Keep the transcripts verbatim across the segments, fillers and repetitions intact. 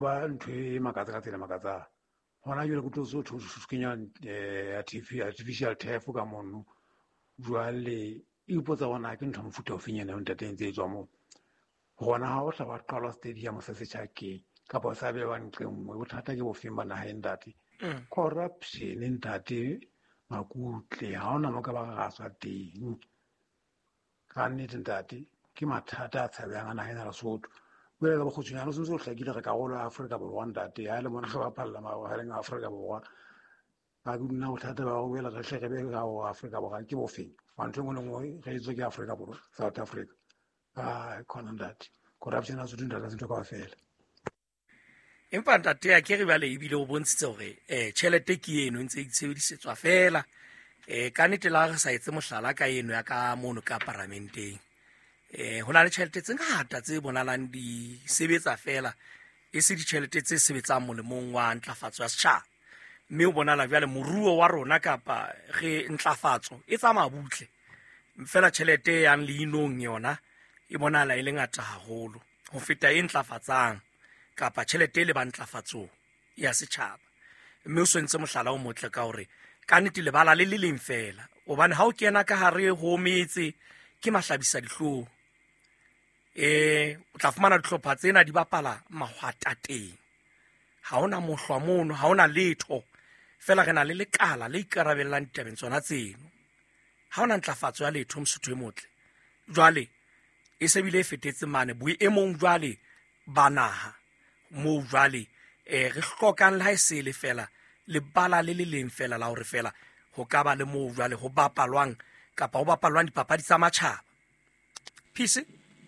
ba ntho e makatsa ka tsela makatsa hona jwale go tlo tso kenya artificial turf ka mono jwale e ipotsa bona ke ntho mofuta o fenyana o ntateng tse tswa mo gona ha o tla ba qala stadium se se tshake ka ba sa be ba nqengwe bothata ke bo fimba na ha ndate corruption ntate makutle ha ona mo ka ba ga sa teng ka nnete ntate ke mathata a tshabang ana hena Lesotho bele ba go tshunya no se o hlakile re ka go la Africa borwa ntate ha le mona ga ba phalla ma ha le nga Africa borwa ba guna o thata ba go bela re hlekebe ga o Africa borwa ke bo feng fa ntwe mo nngwe re itse ke Africa borwa South Africa ah khona ntate corruption a tsutunda la ntho ka fela empa ntate ya ke re bale ebile o bontshitse hore eh tšhelete ke eno ntse e tshebedisetswa fela eh ka nnete la re sa etse mohlala ka eno ya ka mono ka parlamenteng eh hona le tšhelete tse ngata tse bonalang di sebetsa fela e se di tšhelete tse sebetsang molemong wa ntlafatso ya setšhaba mme o bonala bjale moruo wa rona kapa ge ntlafatso e tsa mabutle fela tšhelete yang leinong yona e bonala e le ngata haholo ho feta e ntlafatsang kapa tšhelete le ba ntlafatso ya setšhaba mme o swentse mohlala o motle ka hore ka nnete lebala le le leng fela obane ha o kena ka hare ho metse ke mahlabisa dihlong eh o tla fumana dihlopha tsena di bapala mahwata teng ha ona mohlwa mono ha ona letho fela re na le lekala le ikarabellang ditabeng tsona tseno ha ona ntlafatso ya letho mosotho e motle jwale e se bile e fetetse mane bui e mong jwale banaha mo jwale eh re hlokang le ha e se le fela le bala le le leng fela la hore fela ho ka ba le mo jwale ho bapalwang kapa ho bapalwang dipapadi tsa matjhaba peace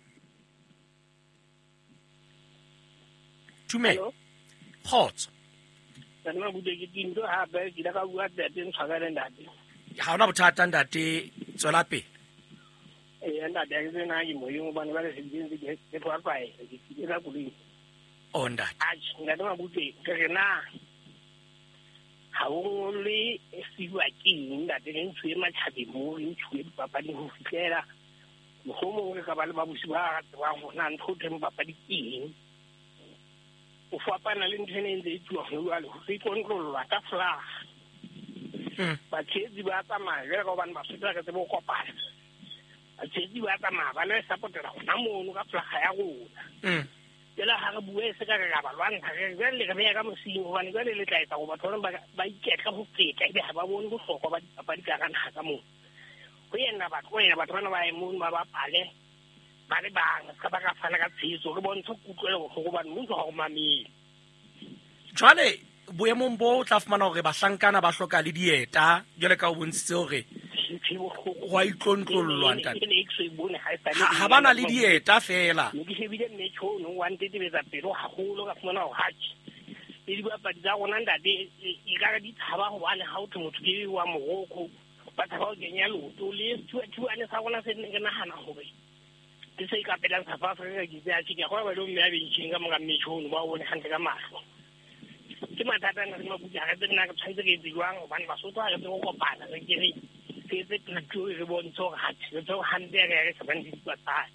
tume hot nna bude ke tinto ha ba ke la ka bua tete ntshwagale ndate ha ona bothata ndate tswela pele eh ndate ke tsena ke moyo ba ne ba le sentse ke ke twa pae ke ke ka buli o ndate a nna twa bude ke rena ha o le siwa ke ndate ke ntshwe matjhabe mo ntshwe dipapadi ho fitlela mohomo ke ka ba le babusi ba wa hona ntho teng papadi ke o fapana le ntene ntse e tswa go jwale go se kontrolla ka flaga ba tshedi ba tsamaya jwale ka bana ba feta ka tsebo kopana ba tshedi ba tsamaya ba le supportera gona mono ka flaga ya rona jela ha re bue se ka ka ba lwantsha re jwale re be ka mosing gobane jwale le tlaetsa go batho ba ba iketla go feta ebe ha ba bone bohlokwa ba dipapadi ka kana ka mo go yena ba go yena batho bana ba e mo ba ba pale ba le bang ka ba ka fana ka tshiso re bontsha kutlwelo go go ba ntse go mamile jwale boemong bo o tla fumana hore bahlankana ba hloka le dieta jwale ka o bontshitse hore go a itlontlolwa ntate ha ba na le dieta fela ke shebile mme tshono wa ntetebetsa pelo haholo ka fumana ho hachi le dibapadi tsa rona ntate e ka di tshaba go bane ha o tlo motho ke wa mogoko ba tshaba go kenya loto le tuane sa rona se ke nagana gore ke se ka pelang sa fa Afrika ke ya tshika go ba le mme a bentšhinga mo ka mme tshono ba bone hantle ka mahlo ke mathata na re mabuja ga tsena ka tshwanetse ke diwang bana ba sotwa ga go kopana re ke re ke tse tlo re bontsho ga tse tso hande ga re sa bandi tsa tsa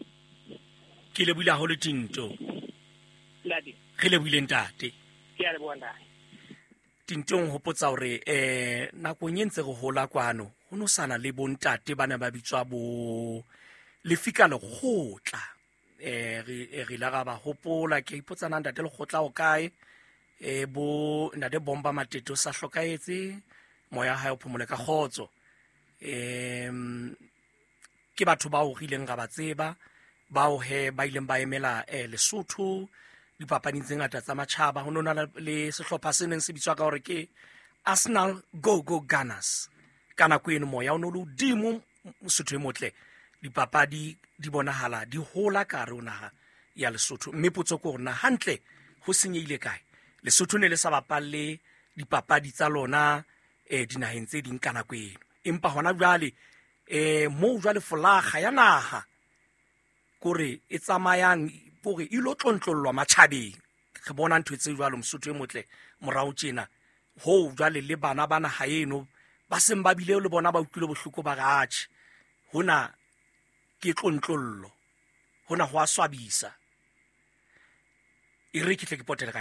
ke le buile ho le tinto ladi ke le buile ntate ke a le bona tintong hopotsa hore eh nakong e ntse go hola kwano ho no sana le bontate bana ba bitswa bo lefika le gotla eh re re la ga ba hopola ke ipotsa nang ntate le gotla o kae e bo nna de bomba mateto sa hlokaetse moya ha o phomole ka khotso em ke batho ba o rileng ga ba tseba ba o he ba ileng ba emela eh Lesotho dipapading tse ngata tsa matjhaba ho nona le sehlopha se neng se bitswa ka hore ke Arsenal Go Go Gunners kana kweno moya o no le dimo Mosotho e motle dipapadi di bonahala di hola ka rona ya Lesotho mme potso ko rona hantle ho senyeile kae Lesotho ne le sa bapalle dipapadi tsa lona eh dinaheng tse ding kana kweno empa hona jwale eh mo jwale folaga ya naha kore e tsamayang pore ilo tlontlolwa matjhabeng re bona ntwe tse jwalo Mosotho e motle morao tjena ho jwale le bana bana ha eno ba seng ba bile le bona ba utlwile bohloko ba gatshi hona ke tlontlollo hona ho a swabisa e re ke tle ke potele